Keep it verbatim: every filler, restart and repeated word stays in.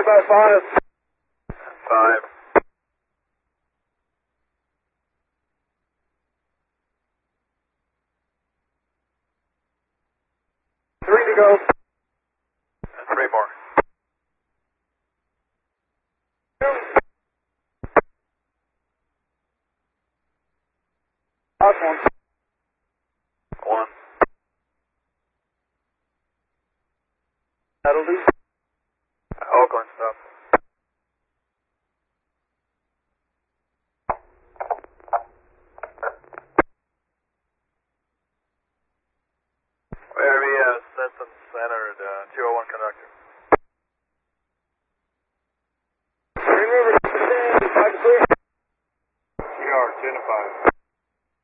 by five. Five. Three to go. Three more. Two. Last one. One. That'll do. Oakland stop. Where are we